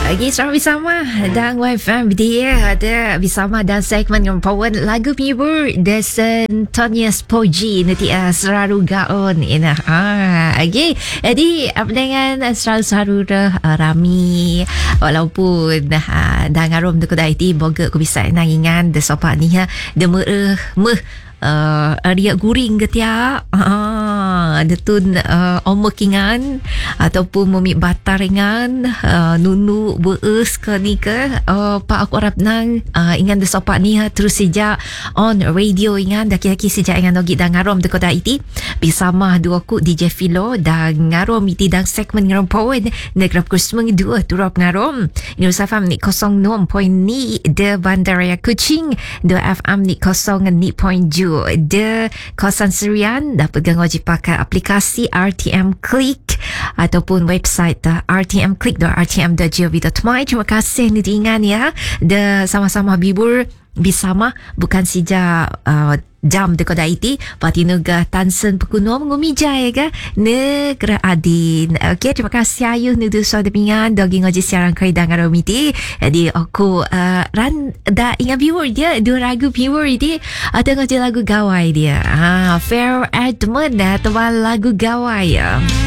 Lagi selamat bersama dan YFM dia ada bersama dan segmen yang power lagu Pibur Desen Tonyas Poji nanti selalu gaon ini. Okay. Jadi dengan selalu Rami walaupun dan arom tu kedai ti boga aku bisa nangingan de sopak ni de riak guring ke tiap detun omokingan ataupun momik bataringan nunu beus ke ni ke pak aku harap nang ingan de sopak ni terus sejak on radio ingan dah kira-kira sejak ingan nogi dan ngarom de kota iti bersama dua ku DJ Philo dan ngarom iti dan segmen ngarom power negrap kusmeng dua turap ngarom ini usafam ni 06.0 de Bandaraya Kuching de FM ni 0.7 de kawasan Serian dapat wajib pakai aplikasi RTM Click ataupun website rtmclick.rtm.gov.my. Terima kasih ni diingat ya de sama-sama bibur bersama bukan saja jam de kodai iti patinuga tansen pekuno mengumijai ga negara adin. Okey, terima kasih ayuh nudu so depingan dogi ngoji siaran kai dangar omiti. Jadi aku ran da ingat viewer dia dua lagu viewer dia ada ngoji lagu gawai dia. Fair Edmund teman lagu gawai ya.